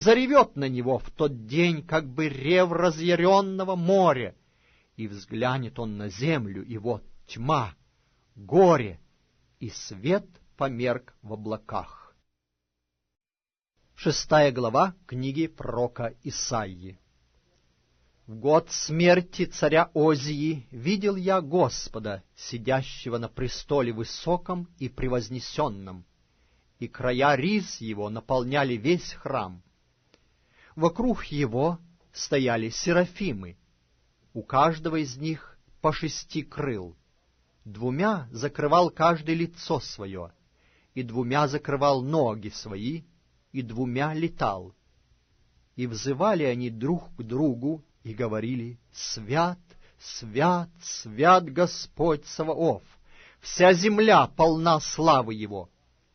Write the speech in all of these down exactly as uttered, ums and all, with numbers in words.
заревет на него в тот день, как бы рев разъяренного моря. И взглянет он на землю, и вот тьма, горе, и свет померк в облаках. Шестая глава книги пророка Исаии. В год смерти царя Озии видел я Господа, сидящего на престоле высоком и превознесенном, и края рис его наполняли весь храм. Вокруг его стояли серафимы, у каждого из них по шести крыл. Двумя закрывал каждый лицо свое, и двумя закрывал ноги свои, и двумя летал. И взывали они друг к другу, и говорили: «Свят, свят, свят Господь Саваоф! Вся земля полна славы Его!»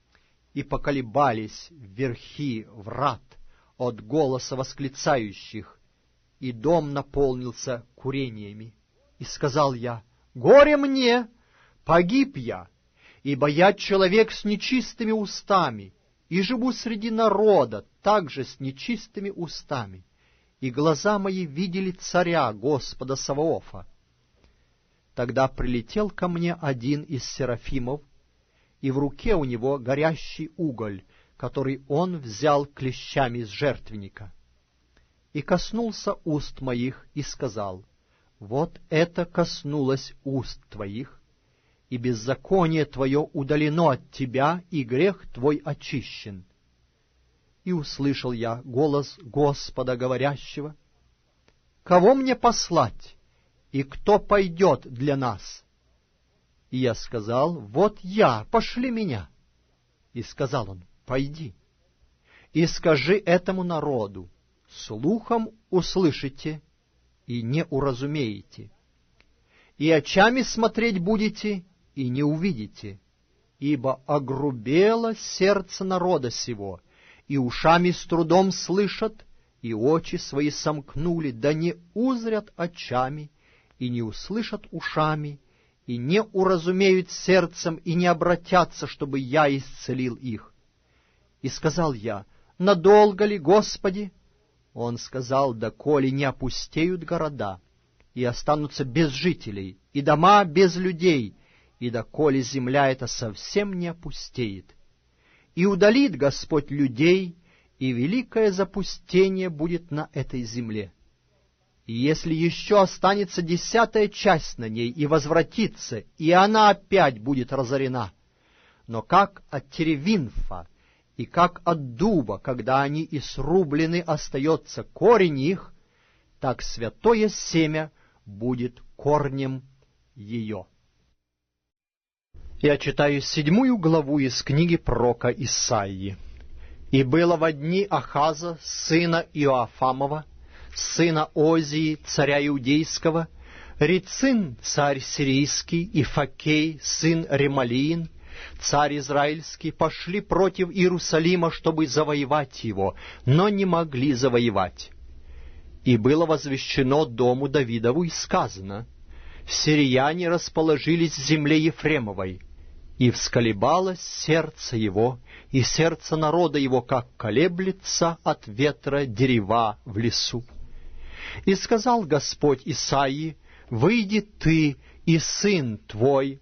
И поколебались верхи врат от голоса восклицающих, и дом наполнился курениями. И сказал я: «Горе мне! Погиб я, ибо я человек с нечистыми устами, и живу среди народа также с нечистыми устами, и глаза мои видели царя Господа Саваофа». Тогда прилетел ко мне один из серафимов, и в руке у него горящий уголь, который он взял клещами из жертвенника, и коснулся уст моих, и сказал: «Вот это коснулось уст твоих, и беззаконие твое удалено от тебя, и грех твой очищен». И услышал я голос Господа, говорящего: «Кого мне послать, и кто пойдет для нас?» И я сказал: «Вот я, пошли меня». И сказал он: «Пойди, и скажи этому народу: слухом услышите, и не уразумеете, и очами смотреть будете, и не увидите, ибо огрубело сердце народа сего, и ушами с трудом слышат, и очи свои сомкнули, да не узрят очами, и не услышат ушами, и не уразумеют сердцем, и не обратятся, чтобы я исцелил их». И сказал я: «Надолго ли, Господи?» Он сказал: «Доколе не опустеют города, и останутся без жителей, и дома без людей, и доколе земля эта совсем не опустеет. И удалит Господь людей, и великое запустение будет на этой земле. И если еще останется десятая часть на ней, и возвратится, и она опять будет разорена, но как от теревинфа, и как от дуба, когда они и срублены, остается корень их, так святое семя будет корнем ее». Я читаю седьмую главу из книги пророка Исаии. «И было во дни Ахаза, сына Иоафамова, сына Озии, царя Иудейского, Рецин, царь сирийский, и Факей, сын Ремалиин, царь израильский, пошли против Иерусалима, чтобы завоевать его, но не могли завоевать. И было возвещено дому Давидову, и сказано: сирияне расположились в земле Ефремовой, и всколебалось сердце его, и сердце народа его, как колеблется от ветра дерева в лесу. И сказал Господь Исаии: выйди ты и сын твой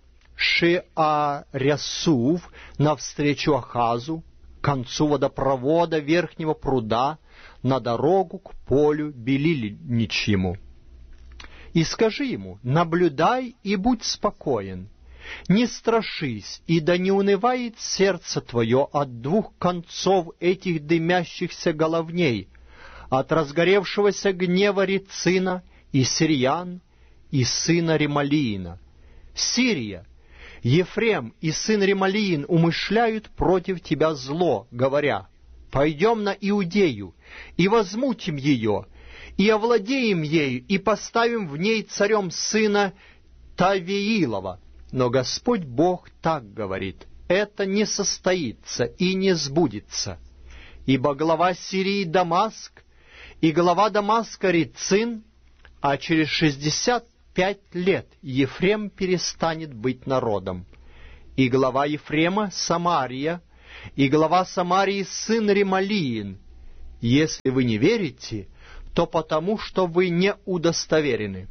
Шеарясув навстречу Ахазу, к концу водопровода верхнего пруда, на дорогу к полю белильничьему. И скажи ему: наблюдай и будь спокоен, не страшись, и да не унывает сердце твое от двух концов этих дымящихся головней, от разгоревшегося гнева Рецина и Сириян, и сына Ремалиина. Сирия, Ефрем и сын Ремалиин умышляют против тебя зло, говоря: пойдем на Иудею, и возмутим ее, и овладеем ею, и поставим в ней царем сына Тавиилова. Но Господь Бог так говорит: это не состоится и не сбудется. Ибо глава Сирии Дамаск, и глава Дамаска Рецин, а через шестьдесят пять лет Ефрем перестанет быть народом. И глава Ефрема Самария, и глава Самарии сын Ремалиин, Если вы не верите, то потому, что вы не удостоверены».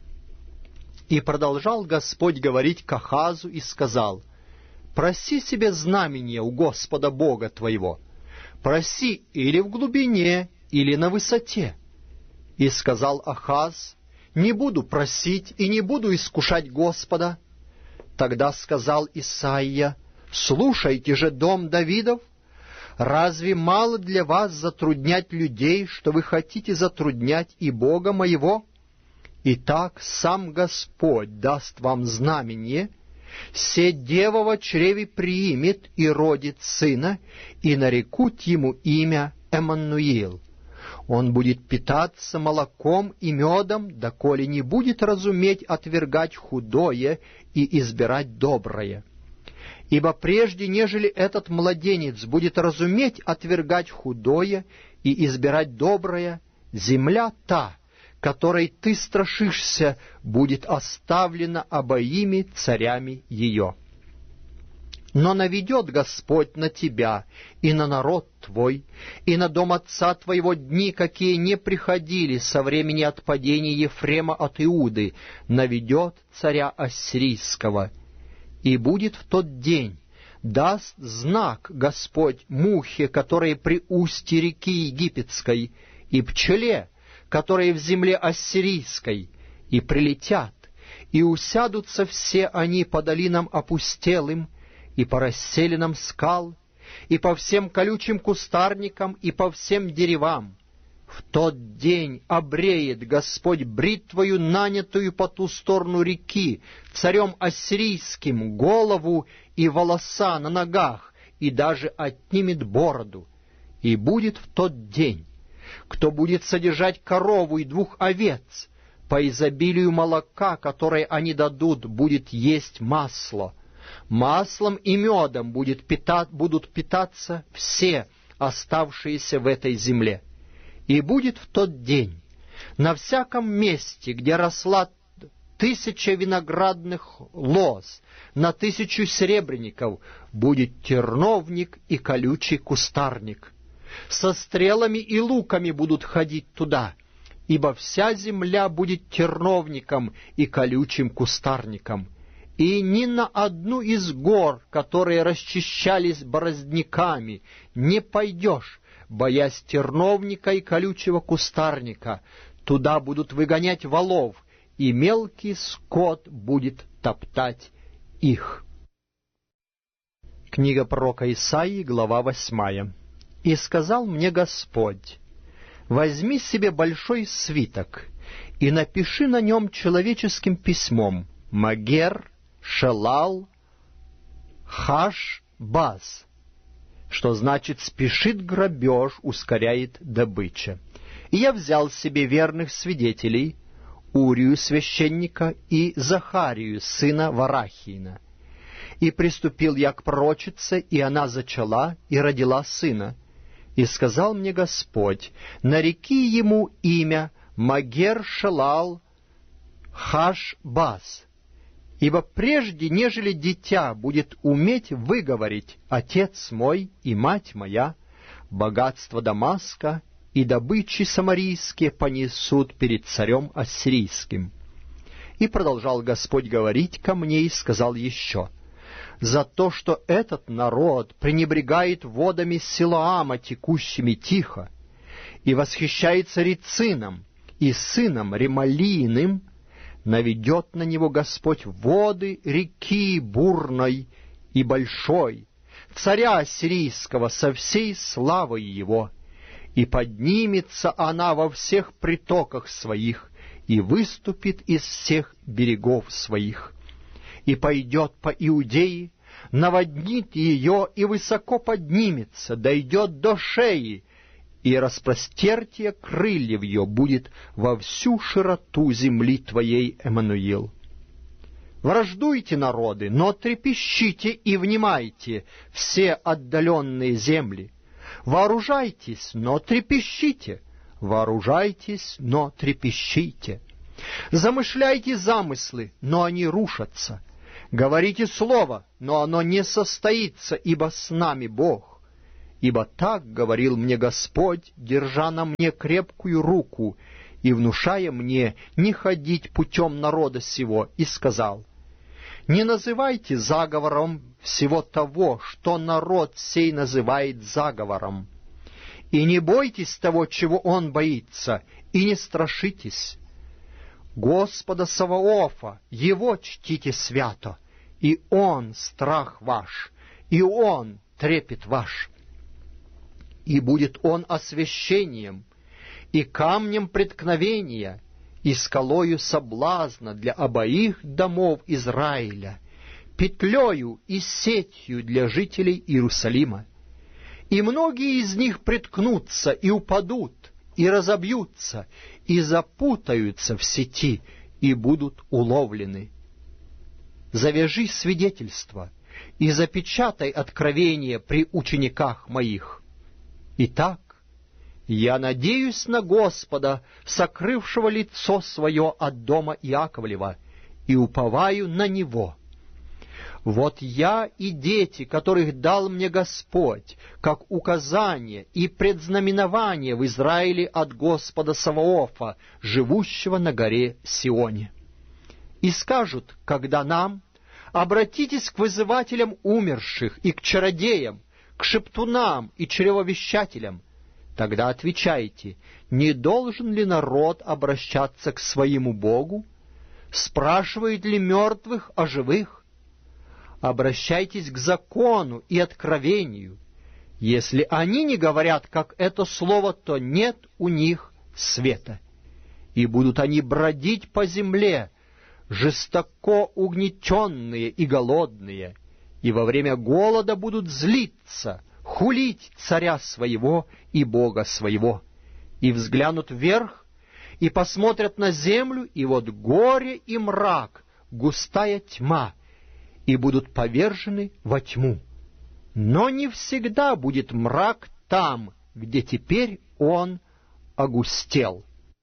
И продолжал Господь говорить к Ахазу и сказал: «Проси себе знамение у Господа Бога твоего, проси или в глубине, или на высоте». И сказал Ахаз: «Не буду просить и не буду искушать Господа». Тогда сказал Исаия: «Слушайте же, дом Давидов, разве мало для вас затруднять людей, что вы хотите затруднять и Бога моего? Итак, сам Господь даст вам знамение: се дева во чреве приимет и родит сына, и нарекут ему имя Эммануил. Он будет питаться молоком и медом, доколе не будет разуметь отвергать худое и избирать доброе. Ибо прежде, нежели этот младенец будет разуметь отвергать худое и избирать доброе, земля та, которой ты страшишься, будет оставлена обоими царями ее. Но наведет Господь на тебя и на народ твой, и на дом отца твоего дни, какие не приходили со времени отпадения Ефрема от Иуды, наведет царя ассирийского. И будет в тот день, даст знак Господь мухе, которая при устье реки Египетской, и пчеле, которые в земле ассирийской, и прилетят, и усядутся все они по долинам опустелым, и по расселинам скал, и по всем колючим кустарникам, и по всем деревам. В тот день обреет Господь бритвою, нанятую по ту сторону реки, царем ассирийским, голову и волоса на ногах, и даже отнимет бороду. И будет в тот день, кто будет содержать корову и двух овец, по изобилию молока, которое они дадут, будет есть масло. Маслом и медом будет пита... будут питаться все оставшиеся в этой земле. И будет в тот день на всяком месте, где росла тысяча виноградных лоз, на тысячу серебряников, будет терновник и колючий кустарник. Со стрелами и луками будут ходить туда, ибо вся земля будет терновником и колючим кустарником. И ни на одну из гор, которые расчищались бороздниками, не пойдешь, боясь терновника и колючего кустарника. Туда будут выгонять волов, и мелкий скот будет топтать их». Книга пророка Исаии, глава восьмая. «И сказал мне Господь: возьми себе большой свиток и напиши на нем человеческим письмом: Магер, Шелал, Хаш, Баз, что значит «спешит грабеж, ускоряет добыча». И я взял себе верных свидетелей, Урию священника и Захарию, сына Варахиина. И приступил я к пророчице, и она зачала и родила сына. И сказал мне Господь: нареки ему имя Магер Шелал Хаш Баз, ибо прежде, нежели дитя будет уметь выговорить «Отец мой и мать моя», богатство Дамаска и добычи самарийские понесут перед царем ассирийским. И продолжал Господь говорить ко мне и сказал еще: за то, что этот народ пренебрегает водами Силоама, текущими тихо, и восхищается Рецином и сыном Ремалииным, наведет на него Господь воды реки бурной и большой, царя ассирийского со всей славой его, и поднимется она во всех притоках своих, и выступит из всех берегов своих, и пойдет по Иудее, наводнит ее и высоко поднимется, дойдет до шеи, и распростертие крыльев ее будет во всю широту земли твоей, Эммануил. Враждуйте, народы, но трепещите и внимайте, все отдаленные земли. Вооружайтесь, но трепещите, вооружайтесь, но трепещите. Замышляйте замыслы, но они рушатся. Говорите слово, но оно не состоится, ибо с нами Бог. ибо так говорил мне Господь, держа на мне крепкую руку и внушая мне не ходить путем народа сего, и сказал: не называйте заговором всего того, что народ сей называет заговором, и не бойтесь того, чего он боится, и не страшитесь. Господа Саваофа, Его чтите свято, и Он страх ваш, и Он трепет ваш. И будет Он освящением, и камнем преткновения, и скалою соблазна для обоих домов Израиля, петлею и сетью для жителей Иерусалима. И многие из них приткнутся и упадут, и разобьются, и запутаются в сети, и будут уловлены. Завяжи свидетельство, и запечатай откровение при учениках моих. Итак, я надеюсь на Господа, сокрывшего лицо свое от дома Иаковлева, и уповаю на Него. Вот я и дети, которых дал мне Господь, как указание и предзнаменование в Израиле от Господа Саваофа, живущего на горе Сионе. И скажут, когда нам: обратитесь к вызывателям умерших и к чародеям, к шептунам и чревовещателям. Тогда отвечайте: не должен ли народ обращаться к своему Богу? Спрашивает ли мертвых о живых? Обращайтесь к закону и откровению. Если они не говорят, как это слово, то нет у них света. И будут они бродить по земле, жестоко угнетенные и голодные, и во время голода будут злиться, хулить царя своего и Бога своего, и взглянут вверх, и посмотрят на землю, и вот горе и мрак, густая тьма, и будут повержены во тьму. Но не всегда будет мрак там, где теперь он огустел.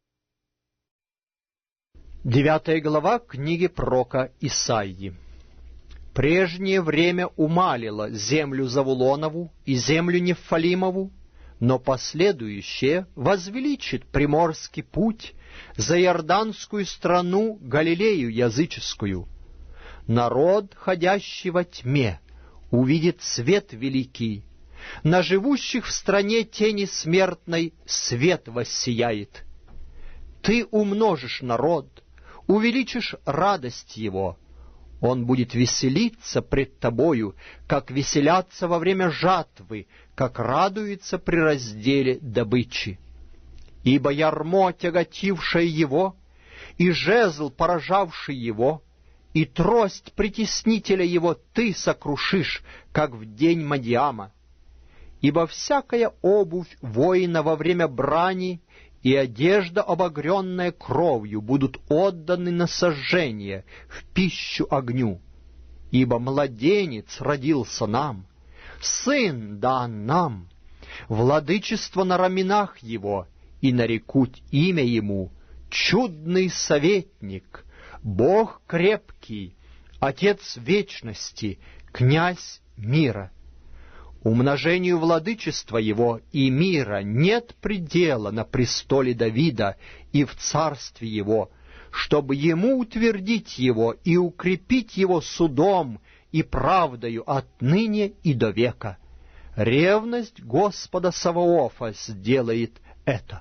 Девятая глава книги пророка Исаии. Прежнее время умалило землю Завулонову и землю Нефалимову, но последующее возвеличит приморский путь, за Иорданскую страну Галилею языческую. Народ, ходящий во тьме, увидит свет великий, на живущих в стране тени смертной свет воссияет. Ты умножишь народ, увеличишь радость его, он будет веселиться пред тобою, как веселятся во время жатвы, как радуется при разделе добычи. Ибо ярмо, тяготившее его, и жезл, поражавший его, и трость притеснителя его ты сокрушишь, как в день Мадиама. Ибо всякая обувь воина во время брани и одежда, обогренная кровью, будут отданы на сожжение, в пищу огню. Ибо младенец родился нам, сын дан нам, владычество на раменах его, и нарекут имя ему чудный советник, Бог крепкий, Отец вечности, князь мира. Умножению владычества его и мира нет предела на престоле Давида и в царстве его, чтобы ему утвердить его и укрепить его судом и правдою отныне и до века. Ревность Господа Саваофа сделает это.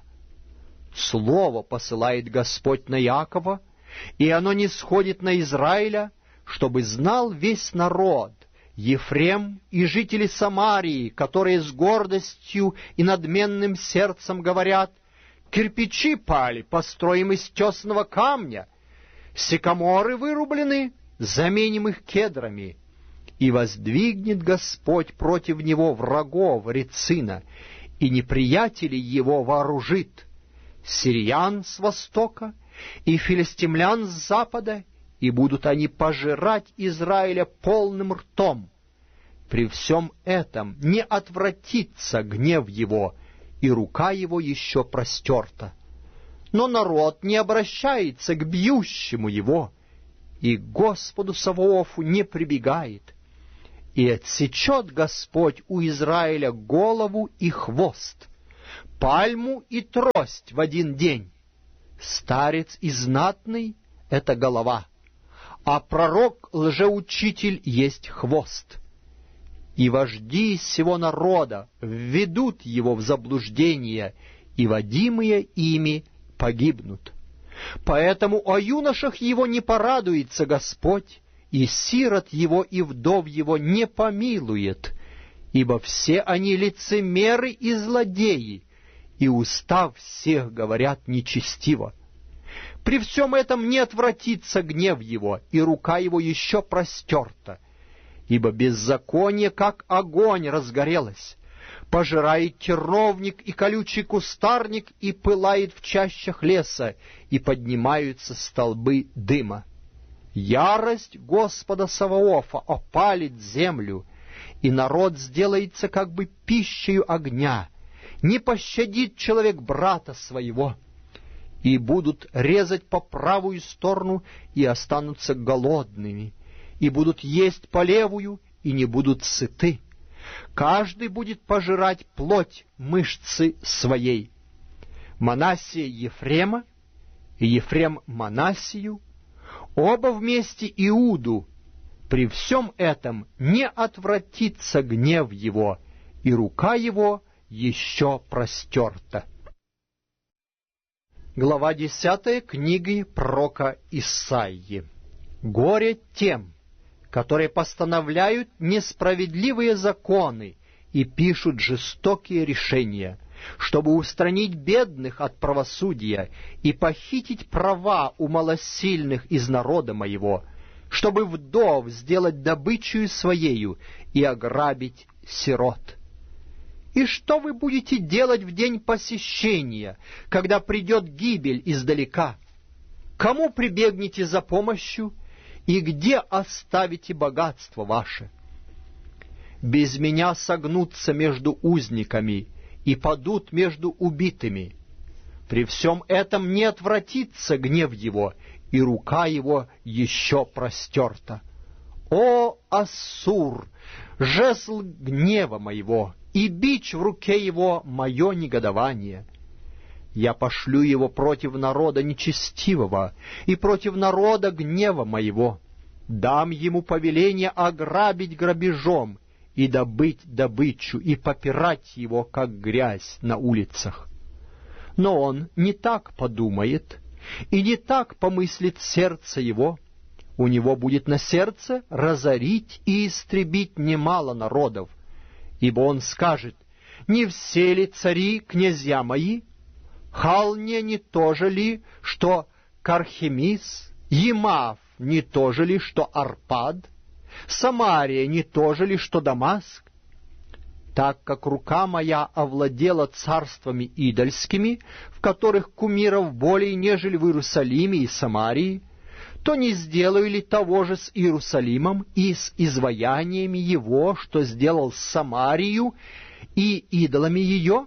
Слово посылает Господь на Иакова, и оно не сходит на Израиля, чтобы знал весь народ, Ефрем и жители Самарии, которые с гордостью и надменным сердцем говорят: кирпичи пали, построим из тесного камня, сикаморы вырублены, заменим их кедрами. И воздвигнет Господь против него врагов Рецина, и неприятелей его вооружит, сириян с востока и филистимлян с запада, и будут они пожирать Израиля полным ртом. При всем этом не отвратится гнев его, и рука его еще простерта. Но народ не обращается к бьющему его, и к Господу Саваофу не прибегает. и отсечет Господь у Израиля голову и хвост, пальму и трость в один день. Старец и знатный — это голова, а пророк-лжеучитель есть хвост. И вожди сего народа введут его в заблуждение, и водимые ими погибнут. Поэтому о юношах его не порадуется Господь, и сирот его и вдов его не помилует, ибо все они лицемеры и злодеи, и уста всех говорят нечестиво. При всем этом не отвратится гнев его, и рука его еще простерта, ибо беззаконие, как огонь, разгорелось, пожирает терновник и колючий кустарник, и пылает в чащах леса, и поднимаются столбы дыма. Ярость Господа Саваофа опалит землю, и народ сделается как бы пищею огня. Не пощадит человек брата своего, и будут резать по правую сторону, и останутся голодными, и будут есть по левую, и не будут сыты. Каждый будет пожирать плоть мышцы своей. Манассия Ефрема, и Ефрем Манассию, оба вместе Иуду. При всем этом не отвратится гнев его, и рука его еще простерта. Глава десятая книги пророка Исаии. Горе тем, которые постановляют несправедливые законы и пишут жестокие решения, чтобы устранить бедных от правосудия и похитить права у малосильных из народа моего, чтобы вдов сделать добычею своею и ограбить сирот. И что вы будете делать в день посещения, когда придет гибель издалека? Кому прибегнете за помощью, и где оставите богатство ваше? Без меня согнутся между узниками и падут между убитыми. При всем этом не отвратится гнев его, и рука его еще простерта. О, Ассур, жезл гнева моего, и бич в руке его мое негодование! Я пошлю его против народа нечестивого и против народа гнева моего. Дам ему повеление ограбить грабежом и добыть добычу, и попирать его, как грязь на улицах. Но он не так подумает, и не так помыслит сердце его. У него будет на сердце разорить и истребить немало народов, ибо он скажет: не все ли цари князья мои? Халне не то же ли, что Кархемис? Емав не то же ли, что Арпад? Самария не то же ли, что Дамаск? Так как рука моя овладела царствами идольскими, в которых кумиров более, нежели в Иерусалиме и Самарии, то не сделаю ли того же с Иерусалимом и с изваяниями его, что сделал с Самарию и идолами ее?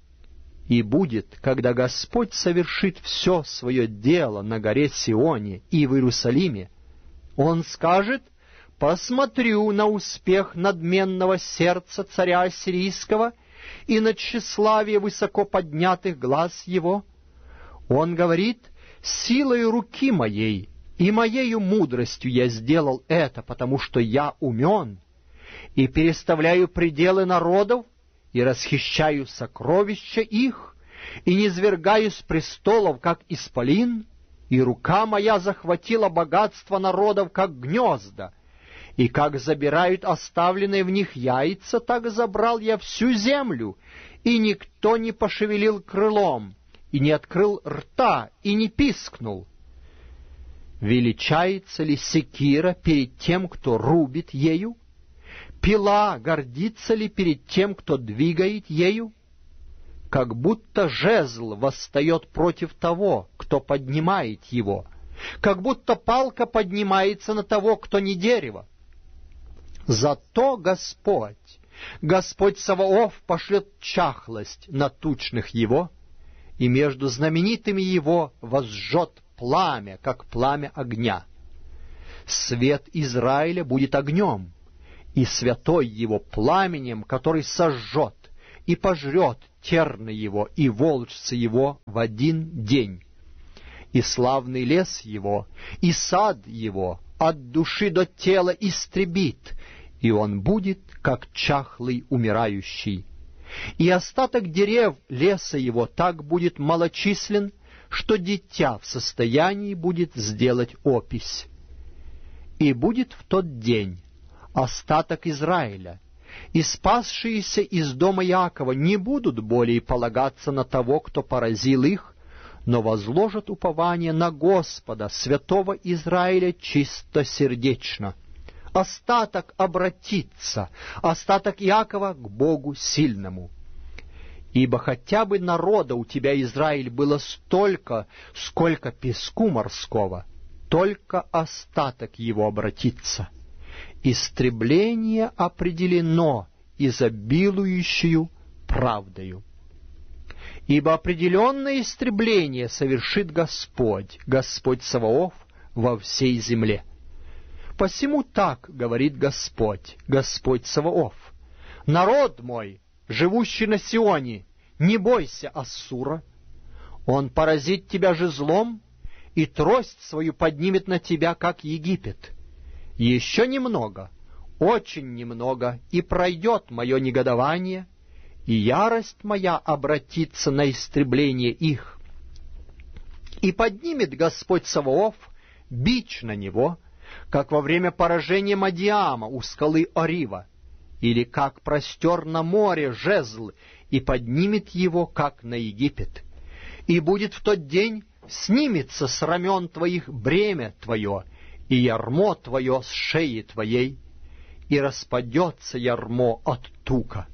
И будет, когда Господь совершит все свое дело на горе Сионе и в Иерусалиме, Он скажет: «Посмотрю на успех надменного сердца царя Ассирийского и на тщеславие высоко поднятых глаз его». Он говорит: «Силою руки моей и моею мудростью я сделал это, потому что я умен, и переставляю пределы народов, и расхищаю сокровища их, и низвергаю с престолов, как исполин, и рука моя захватила богатство народов, как гнезда, и как забирают оставленные в них яйца, так забрал я всю землю, и никто не пошевелил крылом, и не открыл рта, и не пискнул. Величается ли секира перед тем, кто рубит ею? Пила гордится ли перед тем, кто двигает ею? Как будто жезл восстает против того, кто поднимает его, как будто палка поднимается на того, кто не дерево. Зато Господь, Господь Саваоф, пошлет чахлость на тучных его, и между знаменитыми его возжжет пламя, как пламя огня. Свет Израиля будет огнем, и святой его пламенем, который сожжет и пожрет терны его и волжцы его в один день. И славный лес его, и сад его от души до тела истребит, и он будет, как чахлый умирающий. И остаток дерев леса его так будет малочислен, что дитя в состоянии будет сделать опись. И будет в тот день остаток Израиля, и спасшиеся из дома Иакова не будут более полагаться на того, кто поразил их, но возложат упование на Господа, святого Израиля, чистосердечно. Остаток обратится, остаток Иакова к Богу сильному. Ибо хотя бы народа у тебя, Израиль, было столько, сколько песку морского, только остаток его обратится. Истребление определено изобилующую правдою. Ибо определенное истребление совершит Господь, Господь Саваоф, во всей земле. Посему так говорит Господь, Господь Саваоф: народ мой, живущий на Сионе, не бойся Ассура, он поразит тебя жезлом, и трость свою поднимет на тебя, как Египет. Еще немного, очень немного, и пройдет мое негодование, и ярость моя обратится на истребление их. И поднимет Господь Саваоф бич на него, как во время поражения Мадиама у скалы Орива, или как простер на море жезл, и поднимет его, как на Египет. И будет в тот день снимется с рамен твоих бремя твое, и ярмо твое с шеи твоей, и распадется ярмо от тука.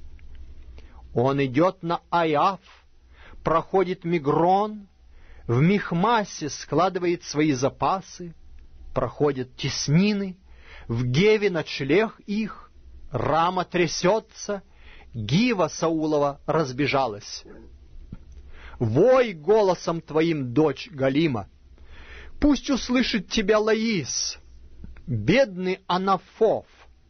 Он идет на Айав, проходит Мигрон, в Михмасе складывает свои запасы, проходят теснины, в Геве ночлег их, Рама трясется, Гива Саулова разбежалась. Вой голосом твоим, дочь Галима, пусть услышит тебя Лаис, бедный Анафов.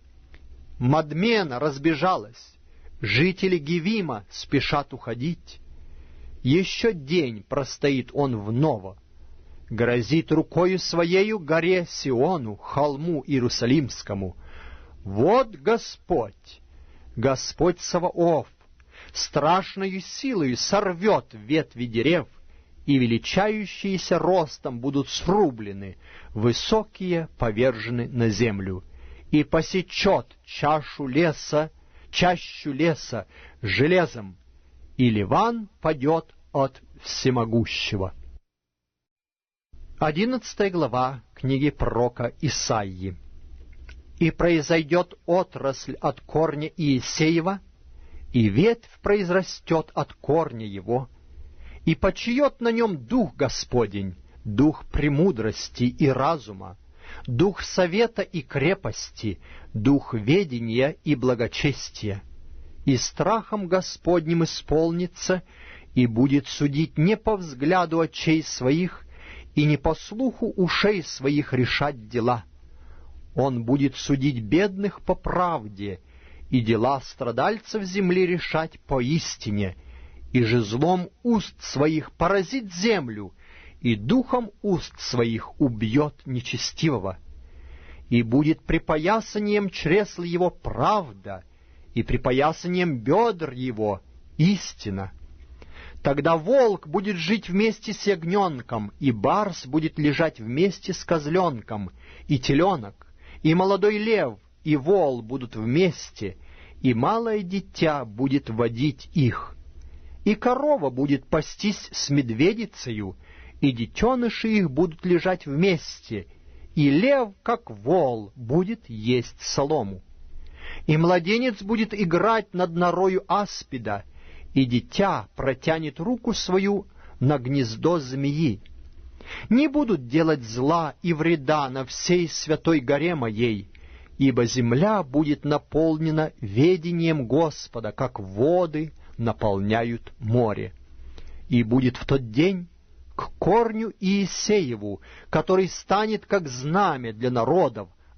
Мадмена разбежалась, жители Гевима спешат уходить. Еще день простоит он в Ново, грозит рукою своею горе Сиону, холму Иерусалимскому. Вот Господь, Господь Саваоф, страшною силою сорвет ветви дерев, и величающиеся ростом будут срублены, высокие повержены на землю, и посечет чашу леса, чащу леса железом, и Ливан падет от всемогущего. Одиннадцатая глава книги пророка Исаии. «И произойдет отрасль от корня Иисеева, и ветвь произрастет от корня его, и почиет на нем дух Господень, дух премудрости и разума, дух совета и крепости, дух ведения и благочестия. И страхом Господним исполнится, и будет судить не по взгляду очей своих, и не по слуху ушей своих решать дела. Он будет судить бедных по правде, и дела страдальцев земли решать по истине, и жезлом уст своих поразит землю, и духом уст своих убьет нечестивого. И будет припоясанием чресл его правда, и припоясанием бедр его истина. Тогда волк будет жить вместе с ягненком, и барс будет лежать вместе с козленком, и теленок, и молодой лев, и вол будут вместе, и малое дитя будет водить их. И корова будет пастись с медведицею, и детеныши их будут лежать вместе, и лев, как вол, будет есть солому. И младенец будет играть над норою аспида, и дитя протянет руку свою на гнездо змеи. Не будут делать зла и вреда на всей святой горе моей, ибо земля будет наполнена ведением Господа, как воды наполняют море. И будет в тот день к корню Иисееву, который станет как знамя для народов,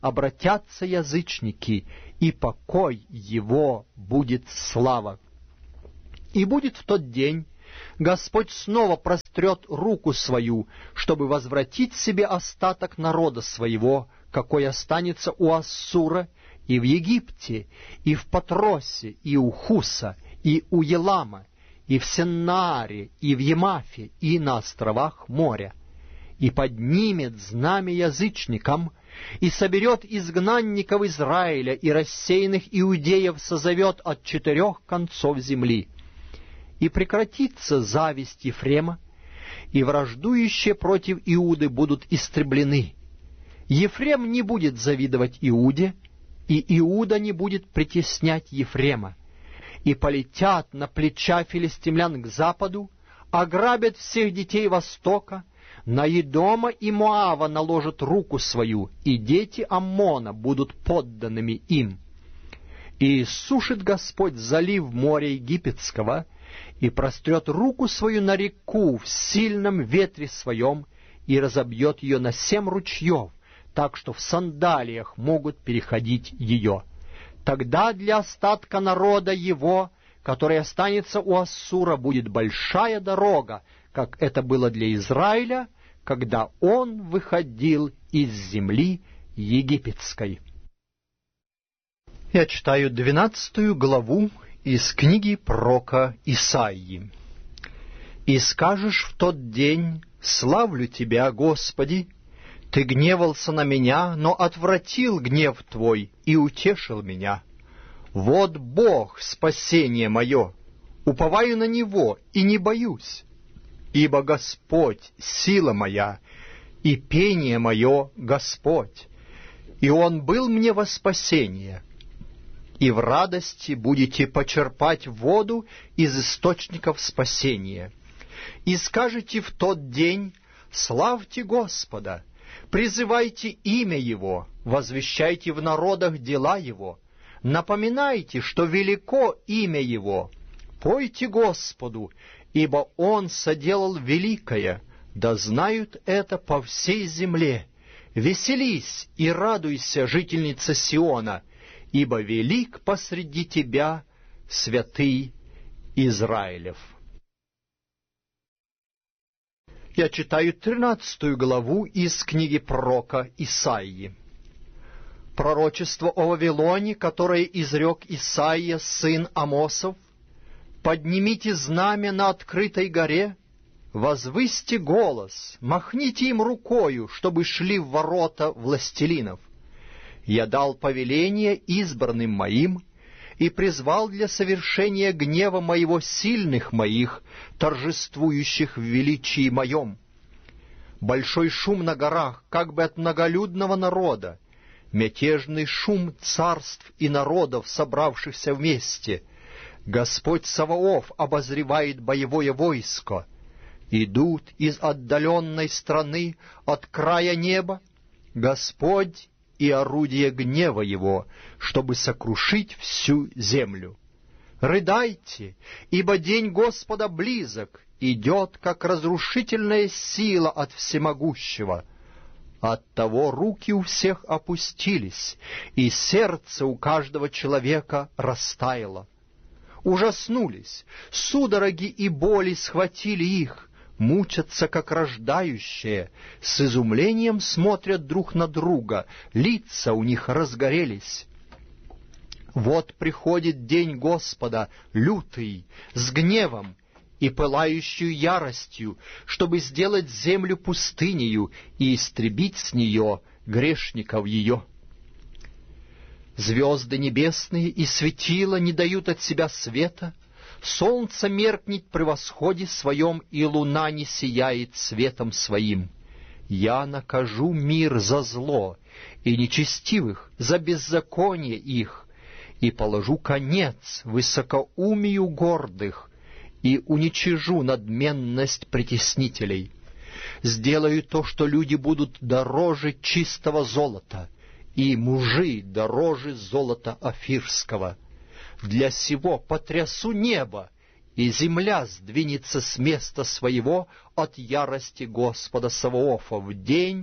обратятся язычники, и покой его будет слава. И будет в тот день, Господь снова прострет руку свою, чтобы возвратить себе остаток народа своего, какой останется у Ассура, и в Египте, и в Патросе, и у Хуса, и у Елама, и в Сеннааре, и в Емафе, и на островах моря. И поднимет знамя язычникам, и соберет изгнанников Израиля, и рассеянных иудеев созовет от четырех концов земли. И прекратится зависть Ефрема, и враждующие против Иуды будут истреблены. Ефрем не будет завидовать Иуде, и Иуда не будет притеснять Ефрема. И полетят на плеча филистимлян к западу, ограбят всех детей Востока, на Едома и Моава наложат руку свою, и дети Аммона будут подданными им. И иссушит Господь залив моря египетского, и прострет руку свою на реку в сильном ветре своем, и разобьет ее на семь ручьев, так что в сандалиях могут переходить ее. Тогда для остатка народа его, который останется у Ассура, будет большая дорога, как это было для Израиля, когда он выходил из земли египетской. Я читаю двенадцатую главу из книги пророка Исаии. «И скажешь в тот день: славлю Тебя, Господи! Ты гневался на меня, но отвратил гнев Твой и утешил меня. Вот Бог, спасение мое, уповаю на Него и не боюсь. Ибо Господь — сила моя, и пение мое — Господь, и Он был мне во спасение. И в радости будете почерпать воду из источников спасения. И скажете в тот день: славьте Господа, призывайте имя Его, возвещайте в народах дела Его, напоминайте, что велико имя Его, пойте Господу, ибо Он соделал великое, да знают это по всей земле. Веселись и радуйся, жительница Сиона, ибо велик посреди тебя святый Израилев». Я читаю тринадцатую главу из книги пророка Исаии. Пророчество о Вавилоне, которое изрек Исаия, сын Амосов: «Поднимите знамя на открытой горе, возвысьте голос, махните им рукою, чтобы шли в ворота властелинов. Я дал повеление избранным моим и призвал для совершения гнева моего сильных моих, торжествующих в величии моем. Большой шум на горах, как бы от многолюдного народа, мятежный шум царств и народов, собравшихся вместе. Господь Саваоф обозревает боевое войско. Идут из отдаленной страны, от края неба, Господь и орудие гнева Его, чтобы сокрушить всю землю. Рыдайте, ибо день Господа близок, идет, как разрушительная сила от всемогущего. Оттого руки у всех опустились, и сердце у каждого человека растаяло. Ужаснулись, судороги и боли схватили их, мучатся, как рождающие, с изумлением смотрят друг на друга, лица у них разгорелись. Вот приходит день Господа, лютый, с гневом и пылающую яростью, чтобы сделать землю пустынею и истребить с нее грешников ее. Звезды небесные и светила не дают от себя света, солнце меркнет при восходе своем, и луна не сияет светом своим. Я накажу мир за зло, и нечестивых за беззаконие их, и положу конец высокоумию гордых, и уничижу надменность притеснителей. Сделаю то, что люди будут дороже чистого золота, и мужи дороже золота офирского. Для сего потрясу небо, и земля сдвинется с места своего от ярости Господа Саваофа в день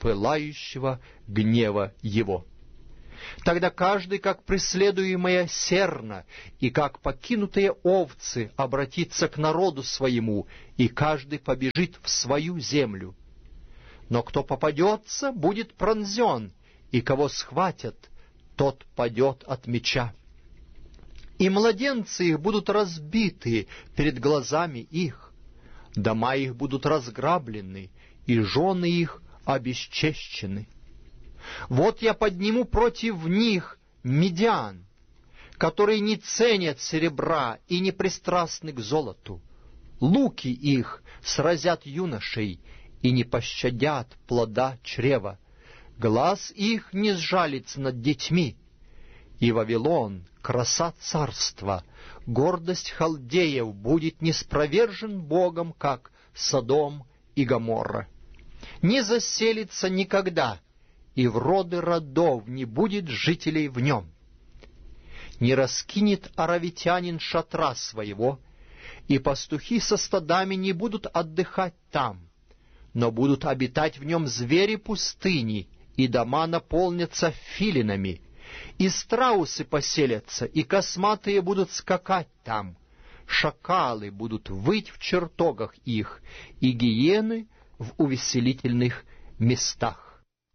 пылающего гнева его. Тогда каждый, как преследуемая серна, и как покинутые овцы, обратится к народу своему, и каждый побежит в свою землю. Но кто попадется, будет пронзен, и кого схватят, тот падет от меча. И младенцы их будут разбиты перед глазами их, дома их будут разграблены, и жены их обесчещены. Вот я подниму против них медиан, которые не ценят серебра и не пристрастны к золоту. Луки их сразят юношей и не пощадят плода чрева. Глаз их не сжалится над детьми. И Вавилон, краса царства, гордость халдеев, будет неспровержен Богом, как Содом и Гоморра. Не заселится никогда, и в роды родов не будет жителей в нем. Не раскинет аравитянин шатра своего, и пастухи со стадами не будут отдыхать там, но будут обитать в нем звери пустыни, и дома наполнятся филинами, и страусы поселятся, и косматые будут скакать там, шакалы будут выть в чертогах их, и гиены в увеселительных местах.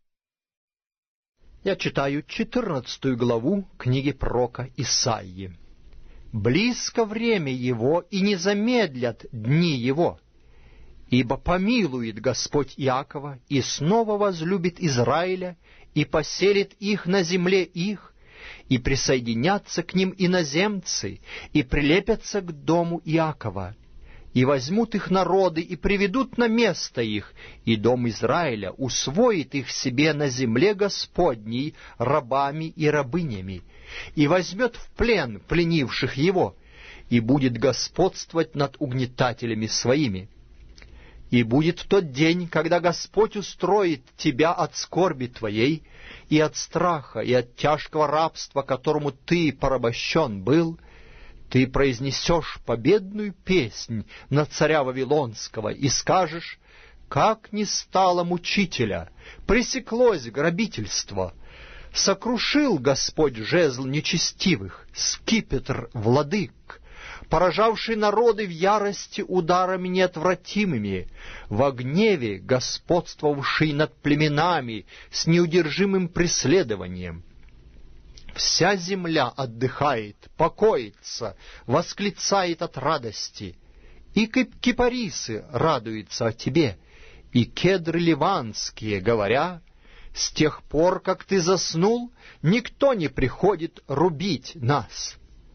Я читаю четырнадцатую главу книги пророка Исаии. «Близко время его, и не замедлят дни его, ибо помилует Господь Иакова, и снова возлюбит Израиля, и поселит их на земле их, и присоединятся к ним иноземцы, и прилепятся к дому Иакова. И возьмут их народы, и приведут на место их, и дом Израиля усвоит их себе на земле Господней рабами и рабынями, и возьмет в плен пленивших его, и будет господствовать над угнетателями своими. И будет в тот день, когда Господь устроит тебя от скорби твоей, и от страха, и от тяжкого рабства, которому ты порабощен был, ты произнесешь победную песнь на царя Вавилонского и скажешь: как не стало мучителя, пресеклось грабительство, сокрушил Господь жезл нечестивых, скипетр владык, поражавший народы в ярости ударами неотвратимыми, во гневе господствовавший над племенами с неудержимым преследованием. Вся земля отдыхает, покоится, восклицает от радости, и кипарисы радуются о тебе, и кедры ливанские, говоря: с тех пор, как ты заснул, никто не приходит рубить нас.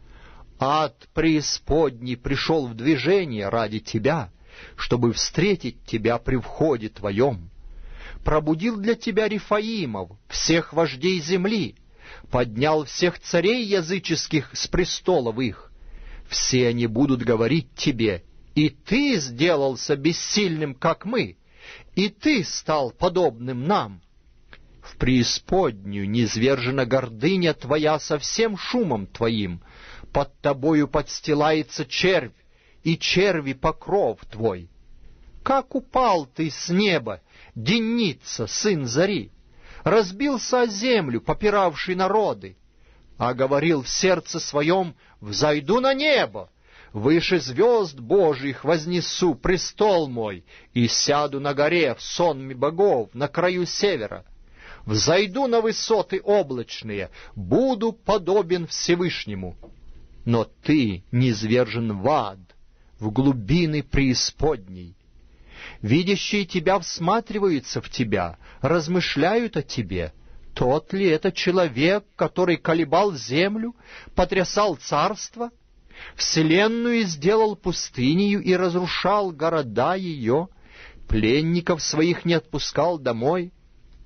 Ад преисподней пришел в движение ради тебя, чтобы встретить тебя при входе твоем. Пробудил для тебя Рифаимов, всех вождей земли, поднял всех царей языческих с престолов их. Все они будут говорить тебе: и ты сделался бессильным, как мы, и ты стал подобным нам. В преисподнюю низвержена гордыня твоя со всем шумом твоим, под тобою подстилается червь, и черви покров твой. Как упал ты с неба, Деница, сын зари, разбился о землю, попиравший народы, а говорил в сердце своем: взойду на небо, выше звезд Божьих вознесу престол мой, и сяду на горе в сонме богов на краю севера. Взойду на высоты облачные, буду подобен Всевышнему. Но ты низвержен в ад, в глубины преисподней. Видящие тебя всматриваются в тебя, размышляют о тебе. Тот ли это человек, который колебал землю, потрясал царство, вселенную сделал пустынею и разрушал города ее, пленников своих не отпускал домой?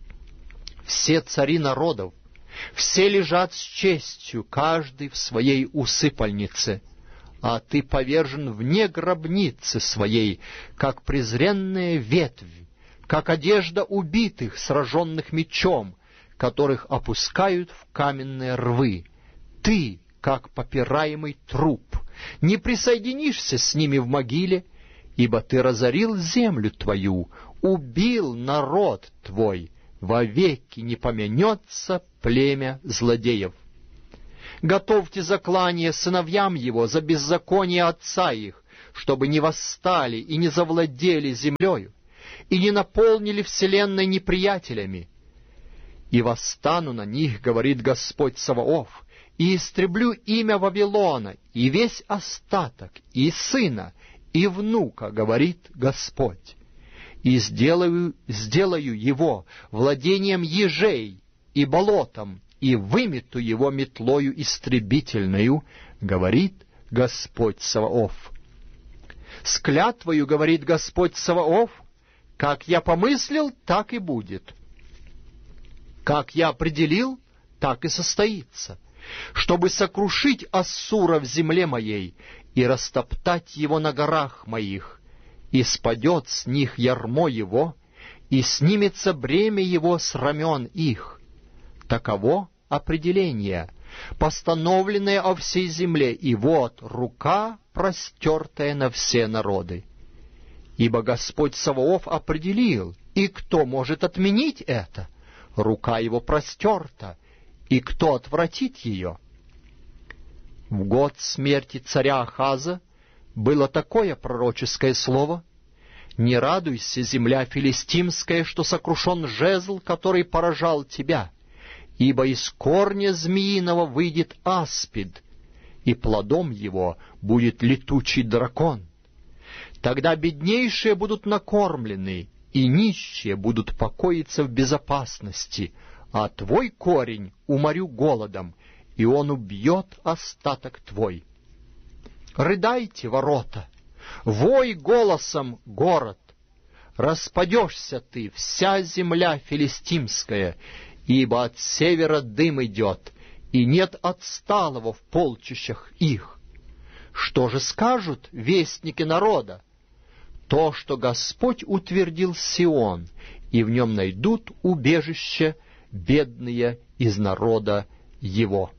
Все цари народов, все лежат с честью, каждый в своей усыпальнице, а ты повержен вне гробницы своей, как презренная ветвь, как одежда убитых, сраженных мечом, которых опускают в каменные рвы. Ты, как попираемый труп, не присоединишься с ними в могиле, ибо ты разорил землю твою, убил народ твой, вовеки не помянется племя злодеев. Готовьте заклание сыновьям его за беззаконие отца их, чтобы не восстали и не завладели землею, и не наполнили вселенной неприятелями. И восстану на них, говорит Господь Саваоф, и истреблю имя Вавилона, и весь остаток, и сына, и внука, говорит Господь, и сделаю, сделаю его владением ежей и болотом, и вымету его метлою истребительною, говорит Господь Саваоф. С клятвою, говорит Господь Саваоф, как я помыслил, так и будет. Как я определил, так и состоится, чтобы сокрушить Ассура в земле моей и растоптать его на горах моих, и спадет с них ярмо его, и снимется бремя его с рамен их. Таково определение, постановленное о всей земле, и вот рука, простертая на все народы. Ибо Господь Саваоф определил, и кто может отменить это? Рука его простерта, и кто отвратит ее? В год смерти царя Ахаза было такое пророческое слово: «Не радуйся, земля филистимская, что сокрушен жезл, который поражал тебя, ибо из корня змеиного выйдет аспид, и плодом его будет летучий дракон. Тогда беднейшие будут накормлены, и нищие будут покоиться в безопасности, а твой корень уморю голодом, и он убьет остаток твой. Рыдайте, ворота, вой голосом, город, распадешься ты, вся земля филистимская, ибо от севера дым идет, и нет отсталого в полчищах их. Что же скажут вестники народа? То, что Господь утвердил Сион, и в нем найдут убежище бедные из народа его».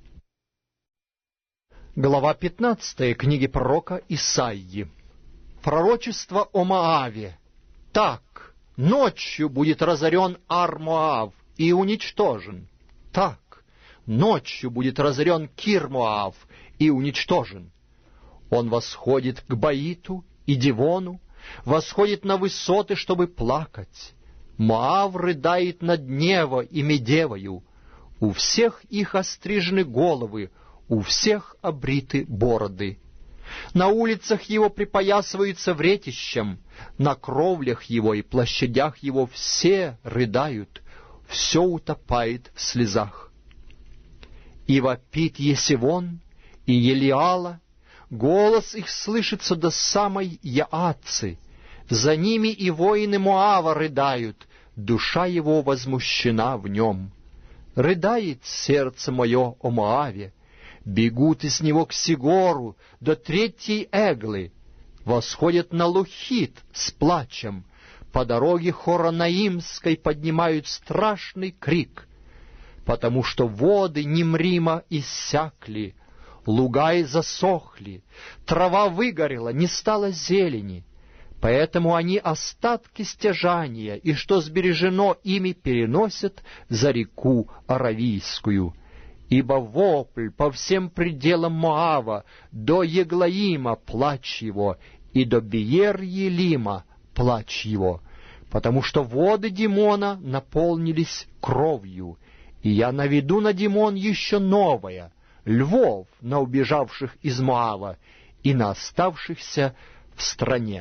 Глава пятнадцатая книги пророка Исаии. Пророчество о Моаве. Так, ночью будет разорен Ар-Моав и уничтожен. Так, ночью будет разорен Кир-Моав и уничтожен. Он восходит к Баиту и Дивону, восходит на высоты, чтобы плакать. Моав рыдает над Нево и Медевою. У всех их острижены головы, у всех обриты бороды. На улицах его припоясываются вретищем, на кровлях его и площадях его все рыдают, все утопает в слезах. И вопит Есивон, и Елиала, голос их слышится до самой Яатцы. За ними и воины Моава рыдают, душа его возмущена в нем. Рыдает сердце мое о Моаве, бегут из него к Сигору до третьей Эглы, восходят на Лухит с плачем, по дороге Хоронаимской поднимают страшный крик, потому что воды Нимрима иссякли, луга засохли, трава выгорела, не стало зелени. Поэтому они остатки стяжания, и что сбережено ими, переносят за реку Аравийскую. Ибо вопль по всем пределам Моава, до Еглаима плач его, и до Биер-Елима плач его, потому что воды Димона наполнились кровью, и я наведу на Димон еще новое, львов на убежавших из Моава и на оставшихся в стране.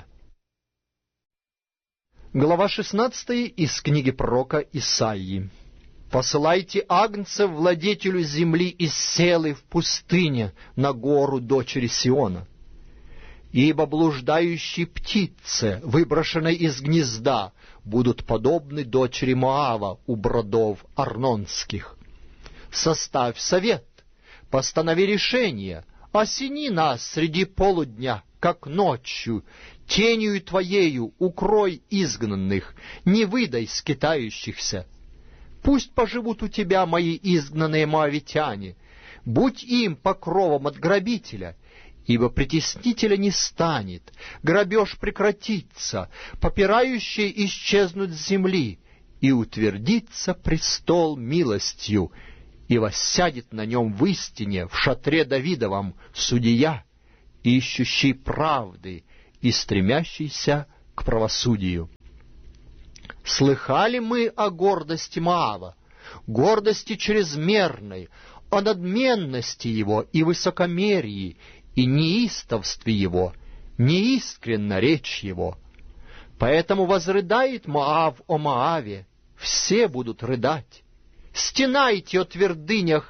Глава шестнадцатая из книги пророка Исаии. «Посылайте агнцев владетелю земли из Селы в пустыне на гору дочери Сиона. Ибо блуждающие птицы, выброшенные из гнезда, будут подобны дочери Моава у бродов Арнонских. Составь совет, постанови решение, осени нас среди полудня, как ночью, тенью твоею укрой изгнанных, не выдай скитающихся. Пусть поживут у тебя мои изгнанные моавитяне, будь им покровом от грабителя, ибо притеснителя не станет, грабеж прекратится, попирающие исчезнут с земли, и утвердится престол милостью, и воссядет на нем в истине, в шатре Давидовом, судья, ищущий правды и стремящийся к правосудию. Слыхали мы о гордости Моава, гордости чрезмерной, о надменности его и высокомерии, и неистовстве его, неискренна речь его. Поэтому возрыдает Моав о Моаве, все будут рыдать. Стенайте о твердынях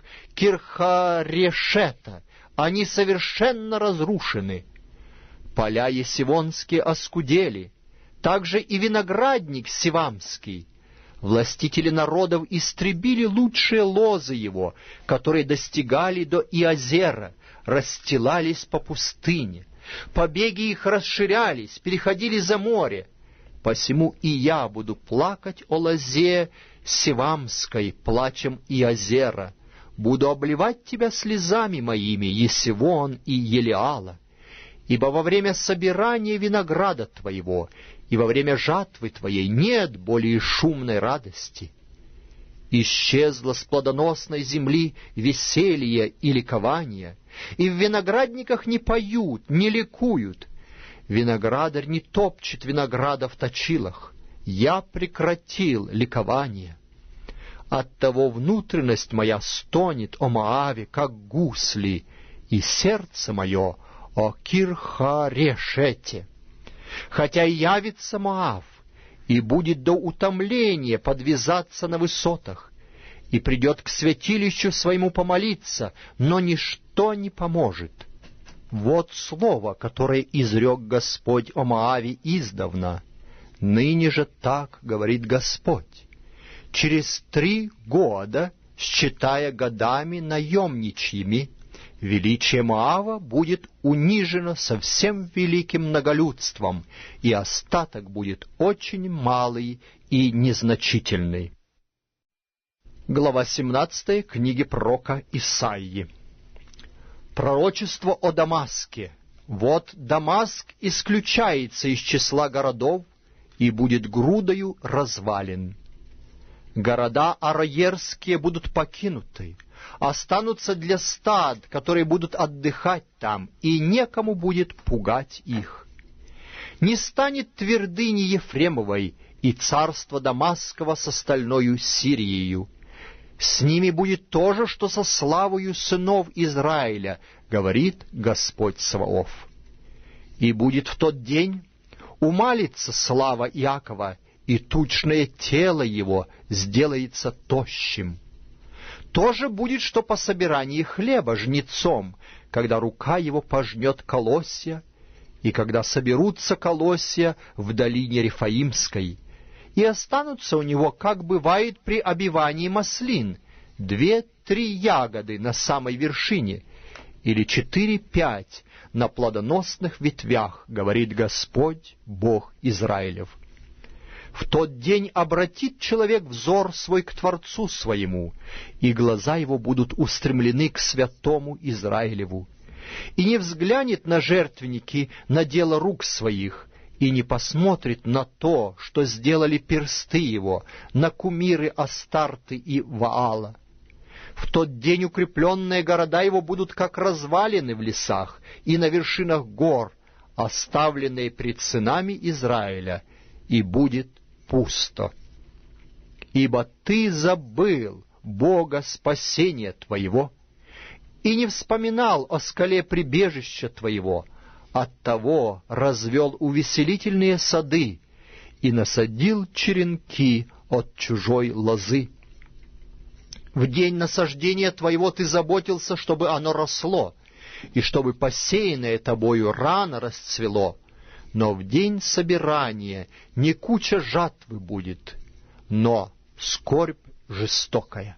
Кирхарешета, они совершенно разрушены. Поля есивонские оскудели, также и виноградник сивамский. Властители народов истребили лучшие лозы его, которые достигали до Иозера, расстилались по пустыне. Побеги их расширялись, переходили за море. Посему и я буду плакать о лозе сивамской, плачем Иозера. Буду обливать тебя слезами моими, Есивон и Елеала. Ибо во время собирания винограда твоего и во время жатвы твоей нет более шумной радости. Исчезло с плодоносной земли веселье и ликование, и в виноградниках не поют, не ликуют. Виноградарь не топчет винограда в точилах. Я прекратил ликование. Оттого внутренность моя стонет о Моаве, как гусли, и сердце мое о Кирхарешете. Хотя явится Моав, и будет до утомления подвязаться на высотах, и придет к святилищу своему помолиться, но ничто не поможет. Вот слово, которое изрек Господь о Моаве издавна. Ныне же так говорит Господь. Через три года, считая годами наемничьими, величие Моава будет унижено со всем великим многолюдством, и остаток будет очень малый и незначительный. Глава семнадцатая книги пророка Исаии. Пророчество о Дамаске. Вот Дамаск исключается из числа городов и будет грудою развалин. Города араерские будут покинуты, останутся для стад, которые будут отдыхать там, и некому будет пугать их. Не станет твердыни Ефремовой и царство Дамасского с остальною Сириею. С ними будет то же, что со славою сынов Израиля, говорит Господь Саваоф. И будет в тот день умалится слава Иакова, и тучное тело его сделается тощим. То же будет, что по собирании хлеба жнецом, когда рука его пожнет колосья, и когда соберутся колосья в долине Рефаимской, и останутся у него, как бывает при обивании маслин, две-три ягоды на самой вершине, или четыре-пять на плодоносных ветвях, говорит Господь, Бог Израилев. В тот день обратит человек взор свой к Творцу своему, и глаза его будут устремлены к святому Израилеву, и не взглянет на жертвенники, на дело рук своих, и не посмотрит на то, что сделали персты его, на кумиры Астарты и Ваала. В тот день укрепленные города его будут как развалины в лесах и на вершинах гор, оставленные пред сынами Израиля, и будет пусто. Ибо ты забыл Бога спасения твоего и не вспоминал о скале прибежища твоего, оттого развел увеселительные сады и насадил черенки от чужой лозы. В день насаждения твоего ты заботился, чтобы оно росло, и чтобы посеянное тобою рано расцвело, но в день собирания не куча жатвы будет, но скорбь жестокая.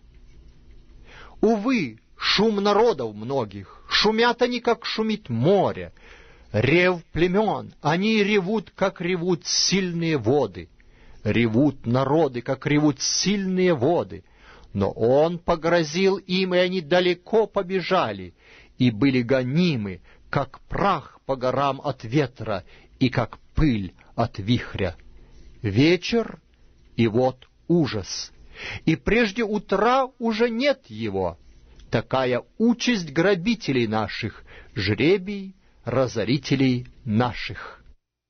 Увы, шум народов многих, шумят они, как шумит море, рев племен, они ревут, как ревут сильные воды, ревут народы, как ревут сильные воды, но он погрозил им, и они далеко побежали, и были гонимы, как прах по горам от ветра, и как пыль от вихря. Вечер, и вот ужас, и прежде утра уже нет его. Такая участь грабителей наших, жребий разорителей наших».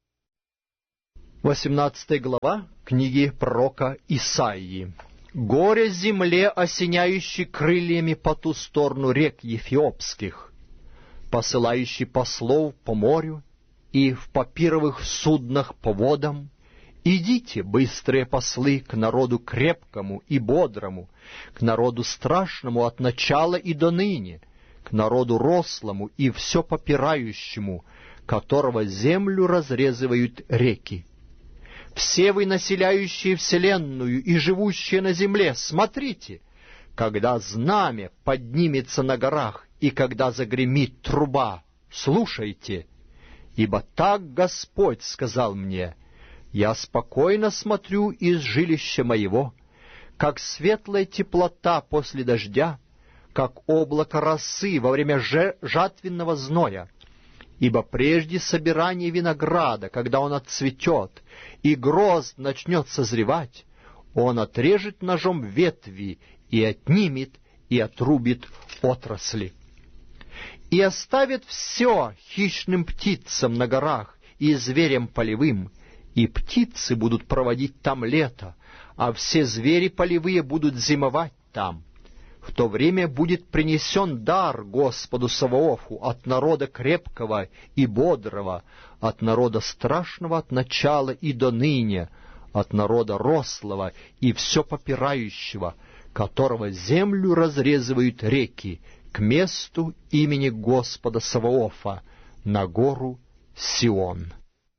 восемнадцатая глава книги пророка Исаии. «Горе земле, осеняющей крыльями по ту сторону рек Ефиопских, посылающий послов по морю и в папировых суднах по водам. Идите, быстрые послы, к народу крепкому и бодрому, к народу страшному от начала и до ныне, к народу рослому и все попирающему, которого землю разрезывают реки. Все вы, населяющие вселенную и живущие на земле, смотрите, когда знамя поднимется на горах и когда загремит труба, слушайте, ибо так Господь сказал мне: я спокойно смотрю из жилища моего, как светлая теплота после дождя, как облако росы во время жатвенного зноя. Ибо прежде собирания винограда, когда он отцветет, и грозд начнет созревать, он отрежет ножом ветви и отнимет, и отрубит отрасли. И оставит все хищным птицам на горах и зверям полевым, и птицы будут проводить там лето, а все звери полевые будут зимовать там. В то время будет принесен дар Господу Саваофу от народа крепкого и бодрого, от народа страшного от начала и до ныне, от народа рослого и все попирающего, которого землю разрезывают реки, к месту имени Господа Саваофа, на гору Сион».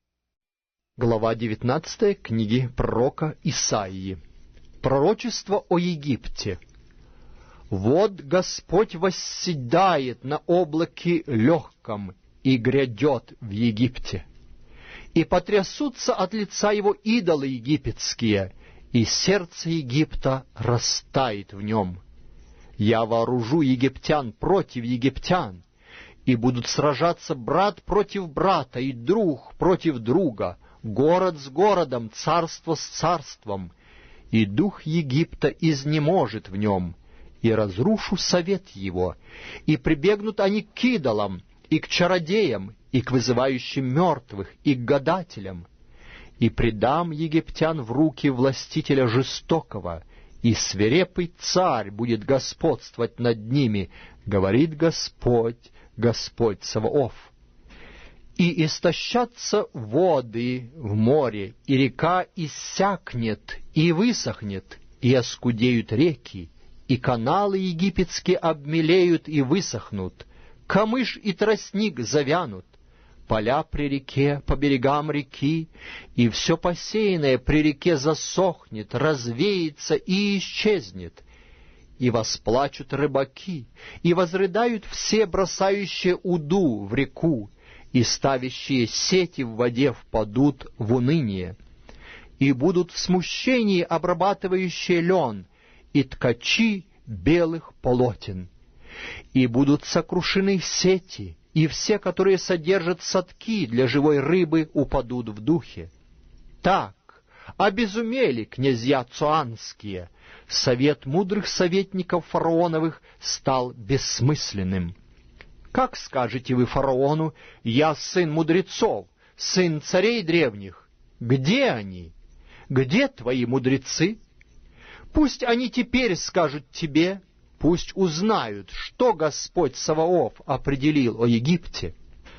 Глава девятнадцатая книги пророка Исаии. Пророчество о Египте. «Вот Господь восседает на облаке легком и грядет в Египте, и потрясутся от лица его идолы египетские, и сердце Египта растает в нем. Я вооружу египтян против египтян, и будут сражаться брат против брата и друг против друга, город с городом, царство с царством, и дух Египта изнеможет в нем, и разрушу совет его, и прибегнут они к идолам, и к чародеям, и к вызывающим мертвых, и к гадателям, и предам египтян в руки властителя жестокого, и свирепый царь будет господствовать над ними, говорит Господь, Господь Саваоф. И истощатся воды в море, и река иссякнет, и высохнет, и оскудеют реки, и каналы египетские обмелеют и высохнут, камыш и тростник завянут, поля при реке, по берегам реки, и все посеянное при реке засохнет, развеется и исчезнет. И восплачут рыбаки, и возрыдают все, бросающие уду в реку, и ставящие сети в воде впадут в уныние. И будут в смущении обрабатывающие лен, и ткачи белых полотен. И будут сокрушены сети, и все, которые содержат садки для живой рыбы, упадут в духе. Так обезумели князья цоанские, совет мудрых советников фараоновых стал бессмысленным. Как скажете вы фараону: «Я сын мудрецов, сын царей древних»? Где они? Где твои мудрецы? Пусть они теперь скажут тебе, пусть узнают, что Господь Саваоф определил о Египте.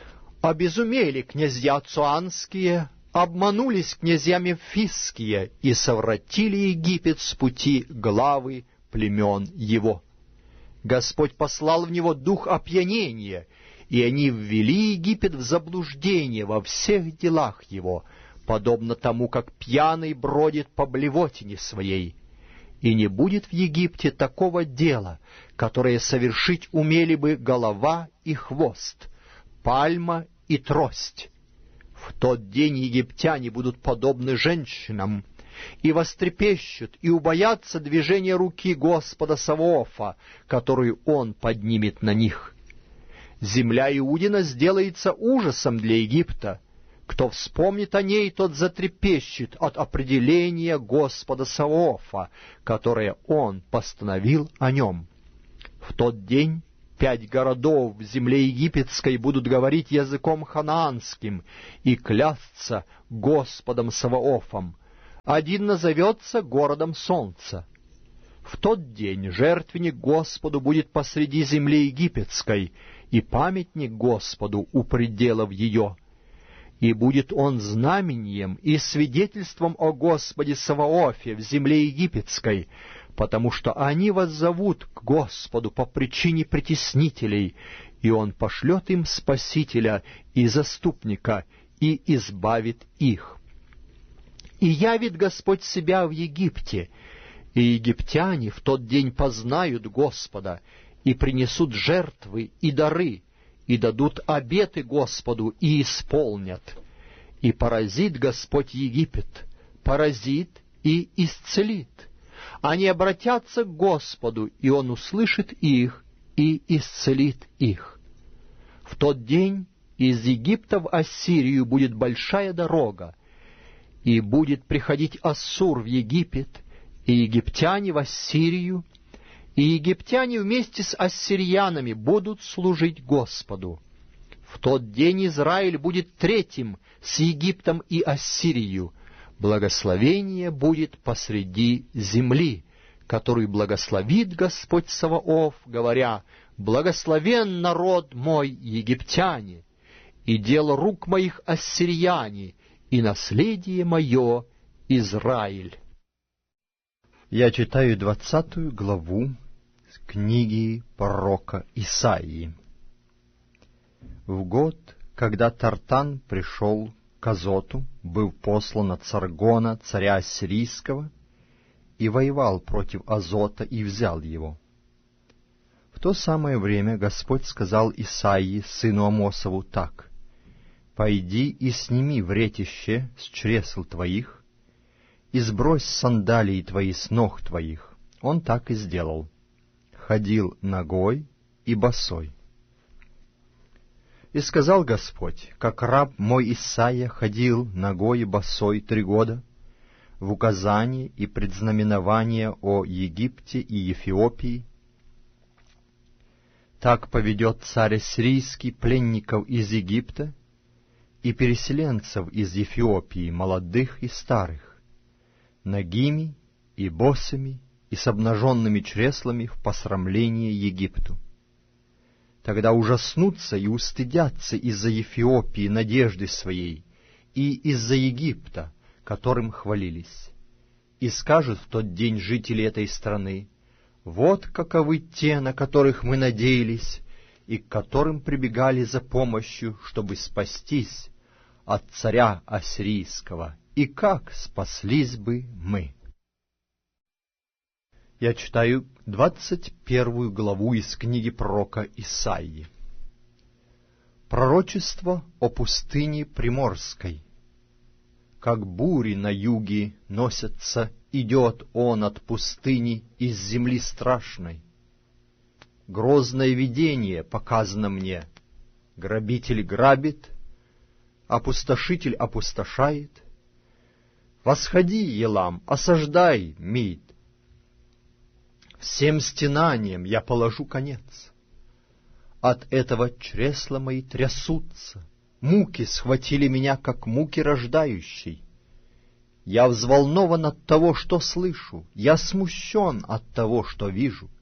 Обезумели князья цоанские, обманулись князья мемфисские и совратили Египет с пути главы племен его. Господь послал в него дух опьянения, и они ввели Египет в заблуждение во всех делах его, подобно тому, как пьяный бродит по блевотине своей. И не будет в Египте такого дела, которое совершить умели бы голова и хвост, пальма и трость. В тот день египтяне будут подобны женщинам, и вострепещут, и убоятся движения руки Господа Саваофа, которую Он поднимет на них. Земля Иудина сделается ужасом для Египта. Кто вспомнит о ней, тот затрепещет от определения Господа Саваофа, которое Он постановил о нем. В тот день пять городов в земле египетской будут говорить языком ханаанским и клясться Господом Саваофом. Один назовется городом солнца. В тот день жертвенник Господу будет посреди земли египетской, и памятник Господу у пределов ее. И будет он знамением и свидетельством о Господе Саваофе в земле египетской, потому что они воззовут к Господу по причине притеснителей, и Он пошлет им Спасителя и Заступника, и избавит их. И явит Господь себя в Египте, и египтяне в тот день познают Господа, и принесут жертвы и дары, и дадут обеты Господу, и исполнят. И поразит Господь Египет, поразит и исцелит. Они обратятся к Господу, и Он услышит их и исцелит их. В тот день из Египта в Ассирию будет большая дорога, и будет приходить Ассур в Египет, и египтяне в Ассирию, и египтяне вместе с ассирянами будут служить Господу. В тот день Израиль будет третьим с Египтом и Ассирию. Благословение будет посреди земли, который благословит Господь Саваоф, говоря: «Благословен народ мой египтяне, и дело рук моих ассирияне, и наследие мое Израиль». Я читаю двадцатую главу книги пророка Исаии. В год, когда Тартан пришел к Азоту, был послан от Саргона, царя Ассирийского, и воевал против Азота и взял его. В то самое время Господь сказал Исаии, сыну Амосову, так: «Пойди и сними вретище с чресл твоих, и сбрось сандалии твои с ног твоих». Он так и сделал. Ходил нагой и босой. И сказал Господь: «Как раб мой Исаия ходил нагой и босой три года, в указание и предзнаменование о Египте и Эфиопии, так поведет царь ассирийский пленников из Египта и переселенцев из Эфиопии, молодых и старых, нагими и босыми и с обнаженными чреслами в посрамление Египту. Тогда ужаснутся и устыдятся из-за Эфиопии надежды своей и из-за Египта, которым хвалились. И скажут в тот день жители этой страны: вот каковы те, на которых мы надеялись, и к которым прибегали за помощью, чтобы спастись от царя ассирийского, и как спаслись бы мы». Я читаю двадцать первую главу из книги пророка Исаии. Пророчество о пустыне Приморской. Как бури на юге носятся, идет он от пустыни из земли страшной. Грозное видение показано мне. Грабитель грабит, опустошитель опустошает. Восходи, Елам, осаждай, Мид. Всем стенаниям я положу конец. От этого чресла мои трясутся, муки схватили меня, как муки рождающей. Я взволнован от того, что слышу, я смущен от того, что вижу.